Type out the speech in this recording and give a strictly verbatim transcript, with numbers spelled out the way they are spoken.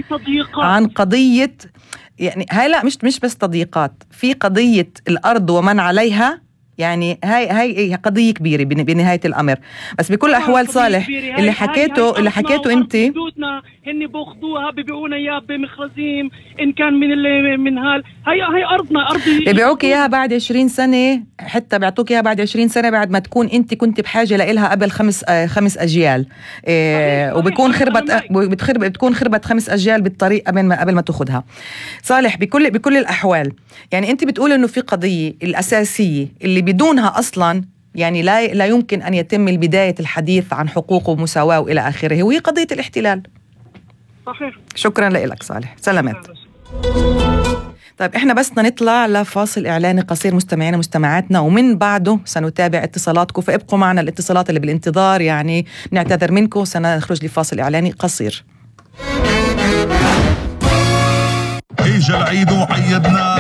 عن قضية، يعني هاي لا مش مش بس تضييقات، في قضية الأرض ومن عليها، يعني هاي هاي قضية كبيرة بنهاية الأمر. بس بكل الأحوال صالح اللي حكيته اللي حكيته أنت، حدودنا هن بأخذوها ببيعونا إياها بمخرزيم، إن كان من اللي من هال هاي هاي أرضنا، أرضي بيبيعوك إياها بعد عشرين سنة، حتى بيعطوك إياها بعد عشرين سنة بعد ما تكون أنت كنت بحاجة لإلها قبل خمس آه خمس أجيال، إيه وبيكون خربت بتخرب بتكون خربت خمس أجيال بالطريق قبل ما قبل ما تأخذها. صالح بكل بكل الأحوال، يعني أنت بتقول إنه في قضية الأساسية اللي بدونها أصلاً يعني لا لا يمكن أن يتم البداية الحديث عن حقوق ومساواة وإلى آخره، وهي قضية الاحتلال. صحيح. شكرا لك صالح، سلامات. طيب احنا بس نطلع لفاصل إعلاني قصير مستمعينا مستمعاتنا، ومن بعده سنتابع اتصالاتكم، فابقوا معنا الاتصالات اللي بالانتظار، يعني نعتذر منكم، سنخرج لفاصل إعلاني قصير. اجا العيد وعيدنا